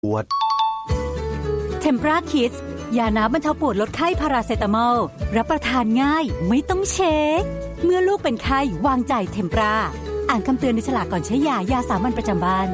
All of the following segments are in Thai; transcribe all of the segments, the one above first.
ปวดเทมปราคิดยาน้ำบรรเทาปวดลดไข้พาราเซตามอลรับประทานง่ายไม่ต้องเช็คเมื่อลูกเป็นไข้วางใจเทมปราอ่านคำเตือนในฉลากก่อนใช้ยาสามัญประจำบ้าน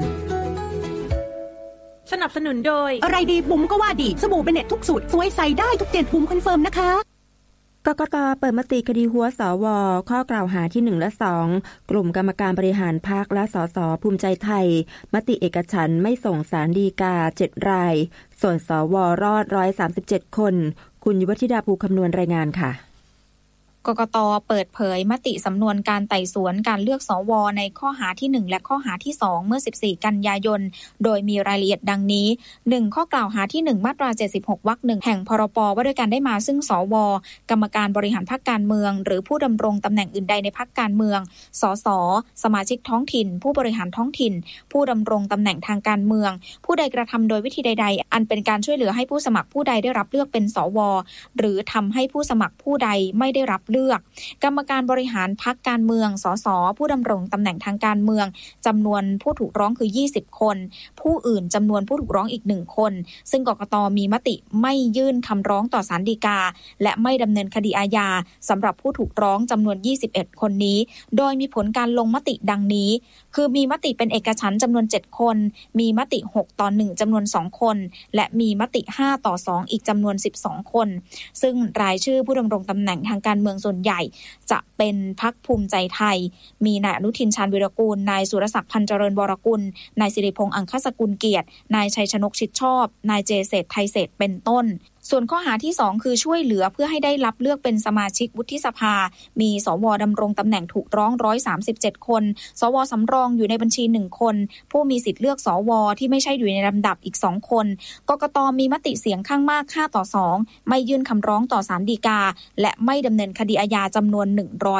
สนับสนุนโดยอะไรดีบุ๋มก็ว่าดีสบู่เบเน็ตทุกสูตรสวยใสได้ทุกเจนบุ๋มคอนเฟิร์มนะคะกกต.เปิดมติคดีหัวสว.ข้อกล่าวหาที่1และ2กลุ่มกรรมการบริหารพรรคและสสภูมิใจไทยมติเอกฉันท์ไม่ส่งศาลฎีกา7รายส่วนสว.รอด137คนคุณยุวธิดาภูคำนวณรายงานค่ะกกต.เปิดเผยมติสำนวนการไต่สวนการเลือกสว.ในข้อหาที่1และข้อหาที่2เมื่อ14กันยายนโดยมีรายละเอียดดังนี้1ข้อกล่าวหาที่1มาตรา76วรรค1แห่งพรบว่าด้วยการได้มาซึ่งสว.กรรมการบริหารพรรคการเมืองหรือผู้ดำรงตำแหน่งอื่นใดในพรรคการเมืองสสสมาชิกท้องถิ่นผู้บริหารท้องถิ่นผู้ดำรงตำแหน่งทางการเมืองผู้ใดกระทำโดยวิธีใดๆอันเป็นการช่วยเหลือให้ผู้สมัครผู้ใดได้รับเลือกเป็นสว.หรือทำให้ผู้สมัครผู้ใดไม่ได้รับเลือกกรรมการบริหารพรรคการเมืองสสผู้ดำรงตำแหน่งทางการเมืองจำนวนผู้ถูกร้องคือ20คนผู้อื่นจำนวนผู้ถูกร้องอีก1คนซึ่งกกต.มีมติไม่ยื่นคำร้องต่อศาลฎีกาและไม่ดำเนินคดีอาญาสำหรับผู้ถูกร้องจำนวน21คนนี้โดยมีผลการลงมติดังนี้คือมีมติเป็นเอกฉันท์จำนวน7คนมีมติ6-1จำนวน2คนและมีมติ5-2อีกจำนวน12คนซึ่งรายชื่อผู้ดำรงตำแหน่งทางการเมืองส่วนใหญ่จะเป็นพรรคภูมิใจไทยมีนายอนุทินชาญวีรกูลนายสุรศักดิ์พันเจริญวรกุลนายสิริพงษ์อังคสกุลเกียรตินายชัยชนกชิดชอบนายเจเศรษฐ์ไทยเศรษฐ์เป็นต้นส่วนข้อหาที่2คือช่วยเหลือเพื่อให้ได้รับเลือกเป็นสมาชิกวุฒิสภามีสวดำรงตำแหน่งถูกร้อง137คนสวสำรองอยู่ในบัญชี1คนผู้มีสิทธิ์เลือกสวที่ไม่ใช่อยู่ในลำดับอีก2คนกกต.มีมติเสียงข้างมาก5-2ไม่ยื่นคำร้องต่อศาลฎีกาและไม่ดำเนินคดีอาญาจำนวน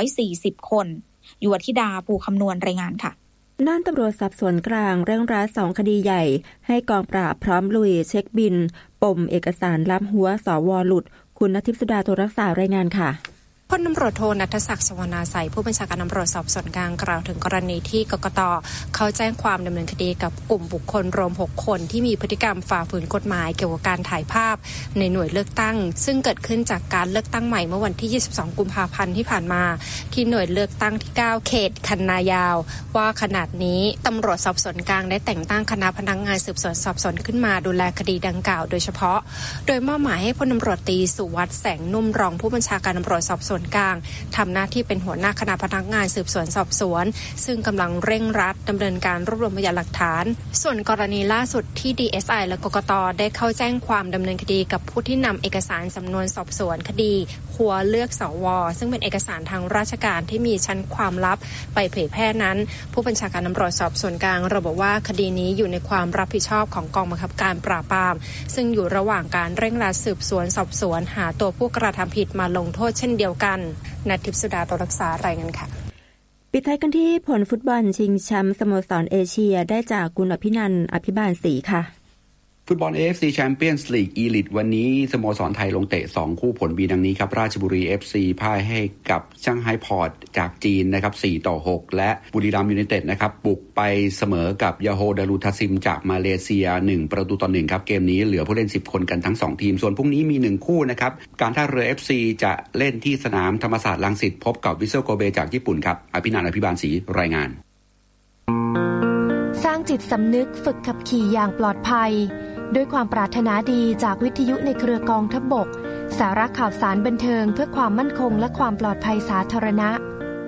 140คนยุวธิดาภูคำนวณรายงานค่ะด้านตำรวจสอบสวนกลางเร่งรัด2คดีใหญ่ให้กองปราบพร้อมลุยเช็คบินปมเอกสารลับหัวสว.หลุดคุณณทิพย์สุดาโทรักษารายงานค่ะพลตำรวจโทณัฐศักดิ์ สวรรณาไสยผู้บัญชาการตำรวจสอบสวนกลางกล่าวถึงกรณีที่กกต.เขาแจ้งความดำเนินคดีกับกลุ่มบุคคลรวม6คนที่มีพฤติกรรมฝ่าฝืนกฎหมายเกี่ยวกับการถ่ายภาพในหน่วยเลือกตั้งซึ่งเกิดขึ้นจากการเลือกตั้งใหม่เมื่อวันที่22กุมภาพันธ์ที่ผ่านมาที่หน่วยเลือกตั้งที่9เขตคันนายาวว่าขณะนี้ตำรวจสอบสวนกลางได้แต่งตั้งคณะพนักงานสืบสวนสอบสวนขึ้นมาดูแลคดีดังกล่าวโดยเฉพาะโดยมอบหมายให้พลตำรวจตรีสุวัฒน์แสงนุ่มรองผู้บัญชาการตำรวจสอบสวนกลางทำหน้าที่เป็นหัวหน้าคณะพนักงานสืบสวนสอบสวนซึ่งกำลังเร่งรัดดำเนินการรวบรวมพยานหลักฐานส่วนกรณีล่าสุดที่ DSI และกกต.ได้เข้าแจ้งความดำเนินคดีกับผู้ที่นำเอกสารสำนวนสอบสวนคดีหัวเลือกสว.ซึ่งเป็นเอกสารทางราชการที่มีชั้นความลับไปเผยแพร่นั้นผู้บัญชาการตำรวจสอบสวนกลางระบุว่าคดีนี้อยู่ในความรับผิดชอบของกองบังคับการปราบปรามซึ่งอยู่ระหว่างการเร่งรัดสืบสวนสอบสวนหาตัวผู้กระทำผิดมาลงโทษเช่นเดียวกันณทิพย์สุดาโตรักษารายงานค่ะปิดท้ายกันที่ผลฟุตบอลชิงแชมป์สโมสรเอเชียได้จากคุณอภินันท์อภิบาลศรีค่ะฟุตบอล AFC Champions League Elite วันนี้สโมสรไทยลงเตะ2คู่ผล B ดังนี้ครับราชบุรี FC พ่ายให้กับช่างไฮพอร์ตจากจีนนะครับ4-6และบุรีรัมย์ยูไนเต็ดนะครับบุกไปเสมอกับยาโฮดารุทัสซิมจากมาเลเซีย1-1ครับเกมนี้เหลือผู้เล่น10คนกันทั้ง2ทีมส่วนพรุ่งนี้มี1คู่นะครับการท่าเรือ FC จะเล่นที่สนามธรรมศาสตร์รังสิตพบกับวิสเซลโกเบจากญี่ปุ่นครับอภินันท์อภิบาลศรีรายงานสร้างจิตสำนึกฝึกขับขี่อย่างปลอดภัยด้วยความปรารถนาดีจากวิทยุในเครือกองทัพบกสาระข่าวสารบันเทิงเพื่อความมั่นคงและความปลอดภัยสาธารณะ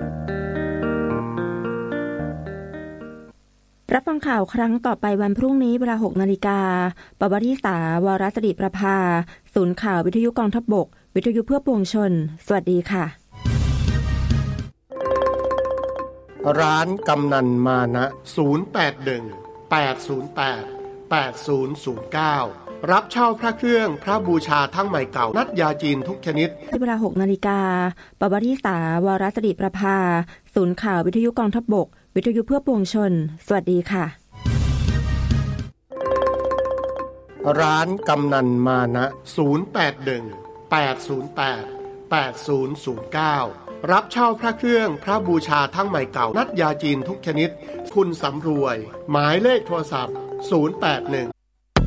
รับฟังข่าวครั้งต่อไปวันพรุ่งนี้เวลา 6 นาฬิกาปวริษาวรสิริประภาศูนย์ข่าววิทยุกองทัพบกวิทยุเพื่อปวงชนสวัสดีค่ะร้านกำนันมานะ081-808-8009รับเช่าพระเครื่องพระบูชาทั้งใหม่เก่านัดยาจีนทุกชนิดเวลา 6 นาฬิกาปวริษาวรสิริประภาศูนย์ข่าววิทยุกองทัพบกวิทยุเพื่อปวงชนสวัสดีค่ะร้านกำนันมานะ081-808-8009รับเช่าพระเครื่องพระบูชาทั้งใหม่เก่านัดยาจีนทุกชนิดคุณสำรวยหมายเลขโทรศัพท์081